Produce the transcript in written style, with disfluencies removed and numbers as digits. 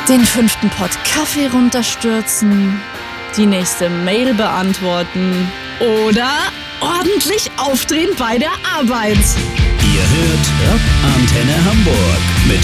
Den 5. Pott Kaffee runterstürzen, die nächste Mail beantworten oder ordentlich aufdrehen bei der Arbeit. Ihr hört Antenne Hamburg mit